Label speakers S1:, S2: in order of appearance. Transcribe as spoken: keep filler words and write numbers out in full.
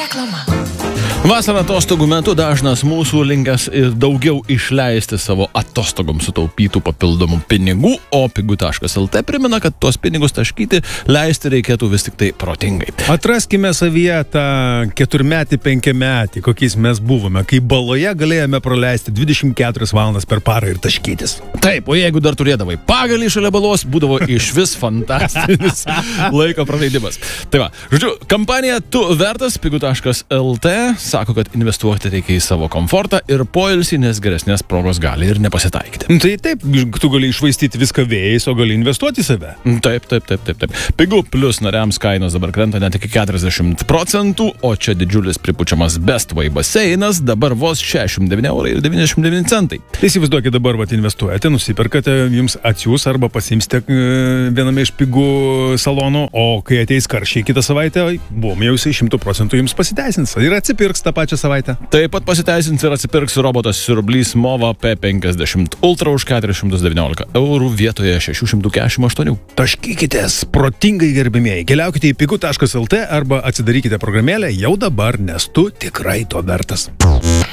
S1: Reklama.
S2: Vasarą atostogų metu dažnas mūsų linkęs ir daugiau išleisti savo atostogom sutaupytų papildomų pinigų, o pigu taškas lt primena, kad tuos pinigus taškyti leisti reikėtų vis tik tai protingai.
S3: Atraskime savyje tą keturmetį, penkiametį, kokiais mes buvome, kai baloje galėjome praleisti dvidešimt keturias valandas per parą ir taškytis.
S2: Taip, o jeigu dar turėdavai pagalį šalia balos, būdavo iš vis fantastinis laiko praleidimas. Tai va, žodžiu, kampanija Tu vertas, pigu taškas lt sako, kad investuoti reikia į savo komfortą ir poilsį, nes geresnės progos gali ir nepasitaikyti.
S3: Tai taip, tu gali išvaistyti viską vėjais, o gali investuoti į save.
S2: Taip, taip, taip, taip, taip. Pigu plus nariams kainos dabar krenta net iki keturiasdešimt procentų, o čia didžiulis pripučiamas Best Way baseinas dabar vos šešiasdešimt devyni eurai ir devyniasdešimt devyni centai.
S3: Įsivaizduokit, dabar vat, investuojate, nusiperkate, jums atsiūs arba pasimsite viename iš pigų salonų, o kai ateis karščiai kitą savaitę, buvom jau jisai šimtų procentų jums pasiteisins ir atsipirks tą pačią savaitę.
S2: Taip pat pasiteisins ir atsipirks robotas siurblys Mova P penkiasdešimt Ultra už keturis šimtus devyniolika eurų vietoje šeši šimtai keturiasdešimt aštuoni.
S3: Taškykitės, protingai gerbimieji, keliaukite į pigu taškas lt arba atsidarykite programėlę jau dabar, nes tu tikrai to vertas.